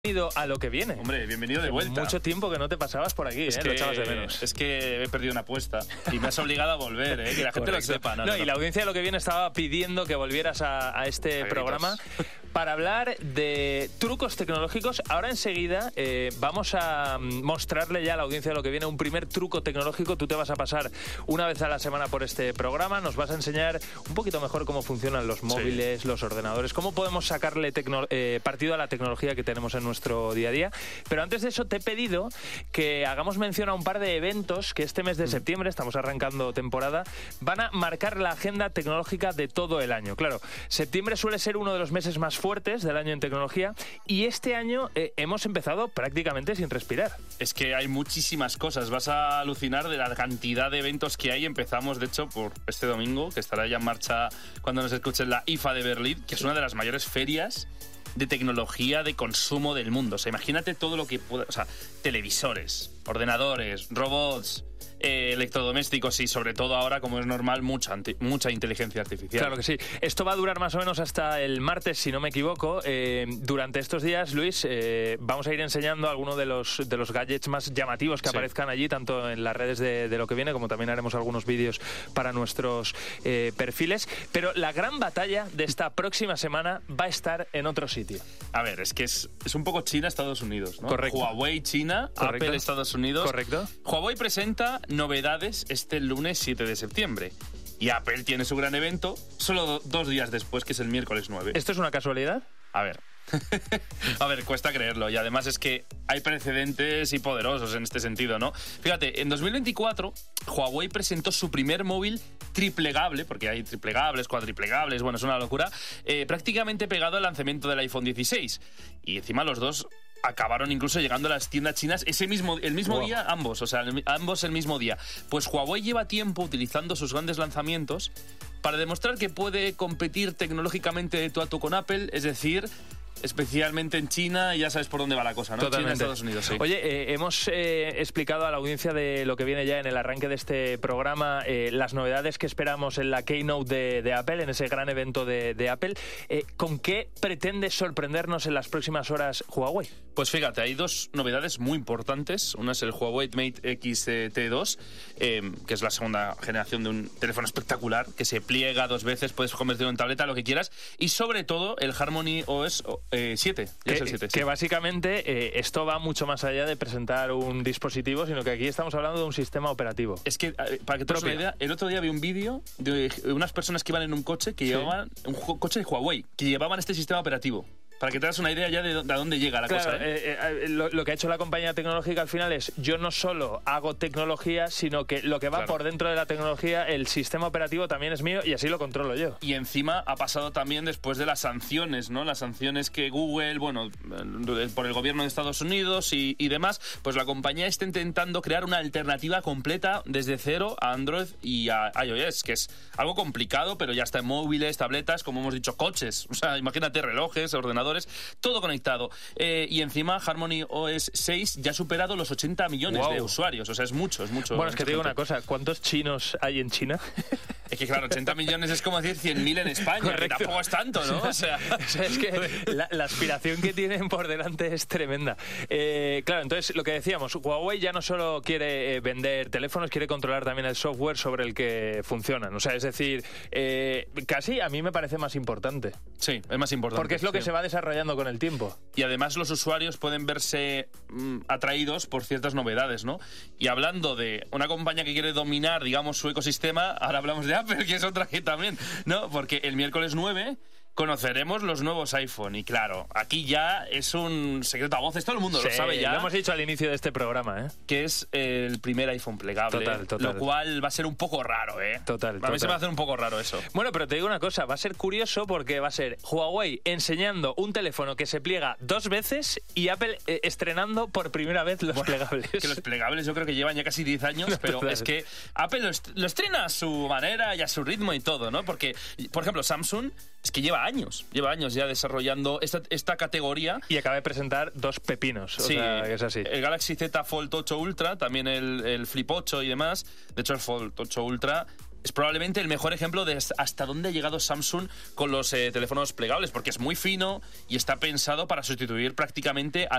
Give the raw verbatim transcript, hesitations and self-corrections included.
Bienvenido a lo que viene. Hombre, bienvenido de vuelta. Mucho tiempo que no te pasabas por aquí, es ¿eh? que, Lo echabas de menos. Es que he perdido una apuesta y me has obligado a volver, ¿eh? Que la gente Correcto. lo sepa. No, no, no, y no. la audiencia de lo que viene estaba pidiendo que volvieras a, a este A programa para hablar de trucos tecnológicos. Ahora enseguida eh, vamos a mostrarle ya a la audiencia de lo que viene un primer truco tecnológico. Tú te vas a pasar una vez a la semana por este programa. Nos vas a enseñar un poquito mejor cómo funcionan los móviles, sí. los ordenadores, cómo podemos sacarle tecno- eh, partido a la tecnología que tenemos en nuestro día a día. Pero antes de eso te he pedido que hagamos mención a un par de eventos que este mes de septiembre, estamos arrancando temporada, van a marcar la agenda tecnológica de todo el año. Claro, septiembre suele ser uno de los meses más fuertes del año en tecnología y este año eh, hemos empezado prácticamente sin respirar. Es que hay muchísimas cosas, vas a alucinar de la cantidad de eventos que hay. Empezamos, de hecho, por este domingo, que estará ya en marcha cuando nos escuchen, la I F A de Berlín, que es una de las mayores ferias de tecnología de consumo del mundo. O sea, imagínate todo lo que pueda... O sea, televisores, ordenadores, robots, eh, electrodomésticos y, sobre todo ahora, como es normal, mucha, anti- mucha inteligencia artificial. Claro que sí. Esto va a durar más o menos hasta el martes, si no me equivoco. Eh, durante estos días, Luis, eh, vamos a ir enseñando algunos de los, de los gadgets más llamativos que sí. aparezcan allí, tanto en las redes de, de lo que viene, como también haremos algunos vídeos para nuestros eh, perfiles. Pero la gran batalla de esta próxima semana va a estar en otro sitio. A ver, es que es, es un poco China-Estados Unidos, ¿no? Correcto. Huawei, China, Correcto. Apple, Estados Unidos. Correcto. Huawei presenta novedades este lunes siete de septiembre. Y Apple tiene su gran evento solo do- dos días después, que es el miércoles nueve. ¿Esto es una casualidad? A ver. A ver, cuesta creerlo. Y además es que hay precedentes y poderosos en este sentido, ¿no? Fíjate, en dos mil veinticuatro Huawei presentó su primer móvil triplegable, porque hay triplegables, cuadriplegables, bueno, es una locura, eh, prácticamente pegado al lanzamiento del iPhone dieciséis. Y encima los dos acabaron incluso llegando a las tiendas chinas ese mismo, el mismo wow. día, ambos, o sea, el, ambos el mismo día. Pues Huawei lleva tiempo utilizando sus grandes lanzamientos para demostrar que puede competir tecnológicamente de tú a tú con Apple, es decir, especialmente en China, y ya sabes por dónde va la cosa, ¿no? Totalmente. China, Estados Unidos, sí. Oye, eh, hemos eh, explicado a la audiencia de lo que viene ya en el arranque de este programa, eh, las novedades que esperamos en la Keynote de, de Apple, en ese gran evento de, de Apple. Eh, ¿Con qué pretende sorprendernos en las próximas horas Huawei? Pues fíjate, hay dos novedades muy importantes. Una es el Huawei Mate X T dos, eh, que es la segunda generación de un teléfono espectacular, que se pliega dos veces, puedes convertirlo en tableta, lo que quieras. Y sobre todo, el Harmony O S eh, siete. Ya Que, es el siete, que sí. básicamente eh, esto va mucho más allá de presentar un dispositivo, sino que aquí estamos hablando de un sistema operativo. Es que, eh, para que te hagas una idea, el otro día vi un vídeo de unas personas que iban en un coche que Sí. llevaban, un jo- coche de Huawei, que llevaban este sistema operativo. Para que te hagas una idea ya de, dó- de a dónde llega la Claro, cosa, ¿eh? eh, eh, lo, lo que ha hecho la compañía tecnológica al final es, yo no solo hago tecnología, sino que lo que va Claro. por dentro de la tecnología, el sistema operativo también es mío y así lo controlo yo. Y encima ha pasado también después de las sanciones, ¿no? Las sanciones que Google, bueno, eh, por el gobierno de Estados Unidos y, y demás, pues la compañía está intentando crear una alternativa completa desde cero a Android y a iOS, que es algo complicado, pero ya está en móviles, tabletas, como hemos dicho, coches. O sea, imagínate, relojes, ordenadores, todo conectado. Eh, y encima Harmony O S seis ya ha superado los ochenta millones Wow. de usuarios. O sea, es mucho, es mucho. Bueno, es que mucha te digo gente. una cosa, ¿cuántos chinos hay en China? Es que claro, ochenta millones es como decir cien mil en España, Correcto. que tampoco es tanto, ¿no? O sea, O sea, es que la, la aspiración que tienen por delante es tremenda. Eh, claro, entonces lo que decíamos, Huawei ya no solo quiere eh, vender teléfonos, quiere controlar también el software sobre el que funcionan. O sea, es decir, eh, casi a mí me parece más importante. sí, es más importante. Porque es lo que sí. se va desarrollando con el tiempo. Y además los usuarios pueden verse mm, atraídos por ciertas novedades, ¿no? Y hablando de una compañía que quiere dominar, digamos, su ecosistema, ahora hablamos de Apple, que es otra que también, ¿no? Porque el miércoles nueve conoceremos los nuevos iPhone. Y claro, aquí ya es un secreto a voces, todo el mundo Sí, lo sabe ya. Lo hemos dicho al inicio de este programa, ¿eh? Que es el primer iPhone plegable. Total, total. Lo cual va a ser un poco raro, ¿eh? Total, A mí total. se me va a hacer un poco raro eso. Bueno, pero te digo una cosa, va a ser curioso porque va a ser Huawei enseñando un teléfono que se pliega dos veces y Apple eh, estrenando por primera vez los plegables. Que los plegables yo creo que llevan ya casi diez años, pero Total. es que Apple lo, est- lo estrena a su manera y a su ritmo y todo, ¿no? Porque, por ejemplo, Samsung es que lleva años, lleva años ya desarrollando esta, esta categoría. Y acaba de presentar dos pepinos, o Sí, sea, que es así. el Galaxy Z Fold ocho Ultra, también el, el Flip ocho y demás. De hecho, el Fold ocho Ultra es probablemente el mejor ejemplo de hasta dónde ha llegado Samsung con los eh, teléfonos plegables, porque es muy fino y está pensado para sustituir prácticamente a